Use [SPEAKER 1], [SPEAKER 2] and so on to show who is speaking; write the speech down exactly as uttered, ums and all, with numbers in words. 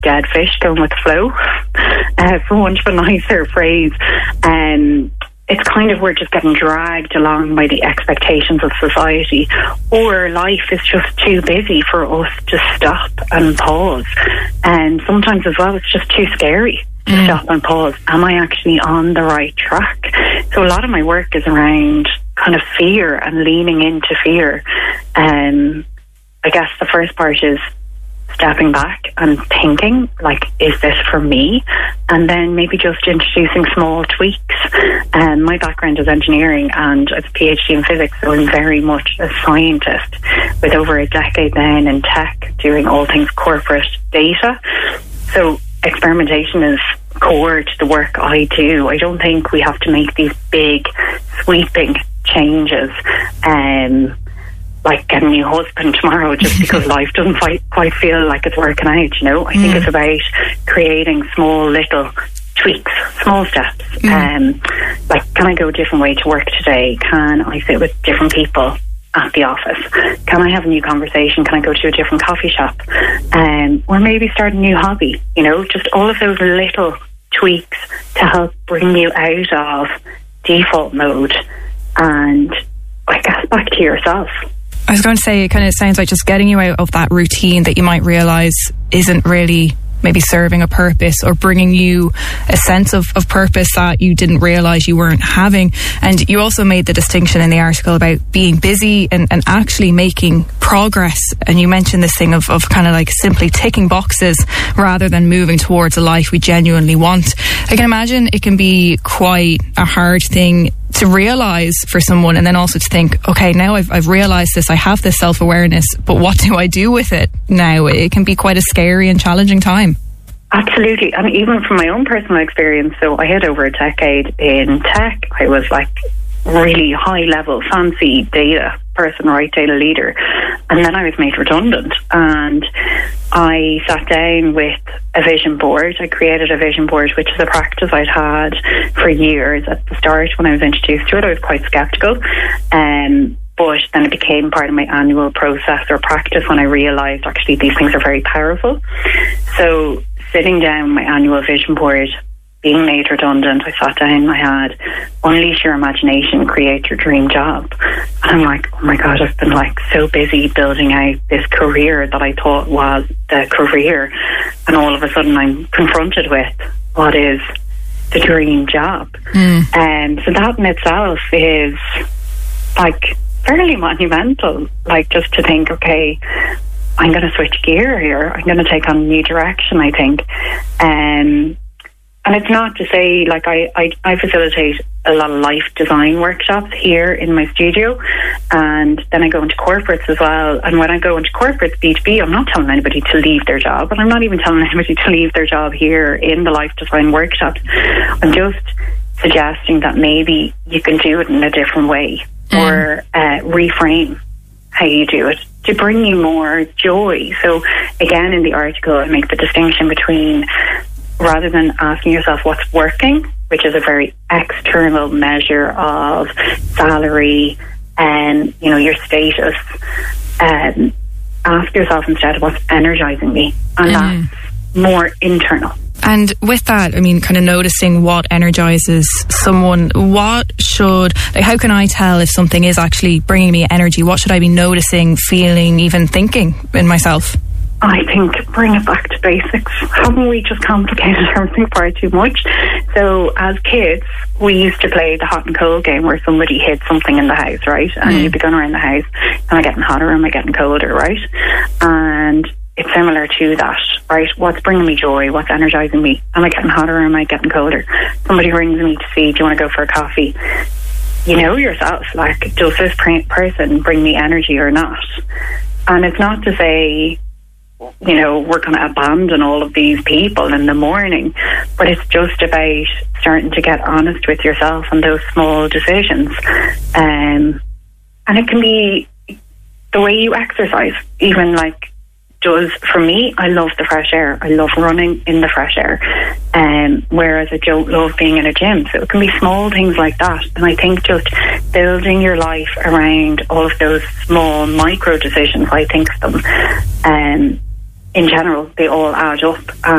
[SPEAKER 1] dead fish going with the flow, uh, for want of a nicer phrase. Um, it's kind of we're just getting dragged along by the expectations of society, or life is just too busy for us to stop and pause. And sometimes as well, it's just too scary to mm. stop and pause. Am I actually on the right track? So a lot of my work is around kind of fear and leaning into fear. Um, I guess the first part is stepping back and thinking, like, is this for me? And then maybe just introducing small tweaks. Um, my background is engineering and I have a PhD in physics, so I'm very much a scientist with over a decade then in tech, doing all things corporate data. So experimentation is core to the work I do. I don't think we have to make these big, sweeping changes, um, like get a new husband tomorrow just because life doesn't quite, quite feel like it's working out, you know. I mm. think it's about creating small little tweaks, small steps. Mm. Um, like, can I go a different way to work today? Can I sit with different people at the office? Can I have a new conversation? Can I go to a different coffee shop? Um, or maybe start a new hobby, you know, just all of those little tweaks to help bring you out of default mode and, I guess, back to yourself.
[SPEAKER 2] I was going to say, it kind of sounds like just getting you out of that routine that you might realise isn't really maybe serving a purpose or bringing you a sense of, of purpose that you didn't realise you weren't having. And you also made the distinction in the article about being busy and, and actually making progress. And you mentioned this thing of, of kind of like simply ticking boxes rather than moving towards a life we genuinely want. I can imagine it can be quite a hard thing to realise for someone, and then also to think, okay, now I've, I've realised this, I have this self-awareness, but what do I do with it now? It can be quite a scary and challenging time.
[SPEAKER 1] Absolutely. And even from my own personal experience, so I had over a decade in tech. I was like really high level, fancy data person, right, data leader. And then I was made redundant. And I sat down with a vision board. I created a vision board, which is a practice I'd had for years. At the start, when I was introduced to it, I was quite sceptical. Um, but then it became part of my annual process or practice when I realised actually these things are very powerful. So sitting down my annual vision board, being made redundant, I sat down, I had unleash your imagination, create your dream job. And I'm like, oh my God, I've been like so busy building out this career that I thought was the career. And all of a sudden I'm confronted with what is the dream job. Mm. And so that in itself is like fairly monumental, like just to think, okay, I'm going to switch gear here. I'm going to take on a new direction, I think. Um, and it's not to say, like, I, I, I facilitate a lot of life design workshops here in my studio, and then I go into corporates as well. And when I go into corporates, B two B, I'm not telling anybody to leave their job, and I'm not even telling anybody to leave their job here in the life design workshops. I'm just suggesting that maybe you can do it in a different way, mm. or uh, reframe how you do it to bring you more joy. So again, in the article, I make the distinction between, rather than asking yourself what's working, which is a very external measure of salary and, you know, your status, um, ask yourself instead what's energizing me, and mm. that's more internal.
[SPEAKER 2] And with that, I mean, kind of noticing what energizes someone, what should, like, how can I tell if something is actually bringing me energy? What should I be noticing, feeling, even thinking in myself?
[SPEAKER 1] I think bring it back to basics. Haven't we just complicated everything far too much? So as kids, we used to play the hot and cold game where somebody hid something in the house, right? And mm. you'd be going around the house, am I getting hotter or am I getting colder, right? And it's similar to that, right? What's bringing me joy? What's energizing me? Am I getting hotter or am I getting colder? Somebody rings me to see, do you want to go for a coffee? You know yourself, like, does this person bring me energy or not? And it's not to say, you know, we're going to abandon all of these people in the morning, but it's just about starting to get honest with yourself on those small decisions. Um, and it can be the way you exercise, even like, does for me, I love the fresh air. I love running in the fresh air, um, whereas I don't love being in a gym. So it can be small things like that. And I think just building your life around all of those small micro decisions, I think of them, um, in general, they all add up.